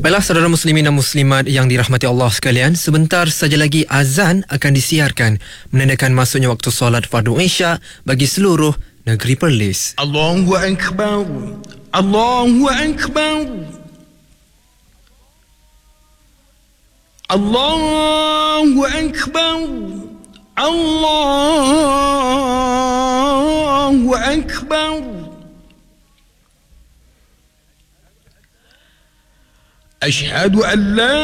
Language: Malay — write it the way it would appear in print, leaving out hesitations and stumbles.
Baiklah saudara muslimin dan muslimat yang dirahmati Allah sekalian, sebentar saja lagi azan akan disiarkan menandakan masuknya waktu solat fardu Isya bagi seluruh negeri Perlis. Allahu Akbar, Allahu Akbar, Allahu Akbar, Allahu Akbar. أشهد أن لا